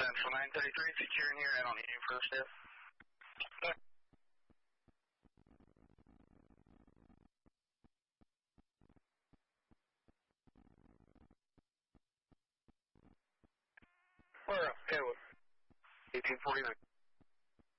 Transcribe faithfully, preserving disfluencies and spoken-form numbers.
Central nine thirty-three, securing here. I don't need any further steps. Where up? Kenwood. eighteen forty-nine.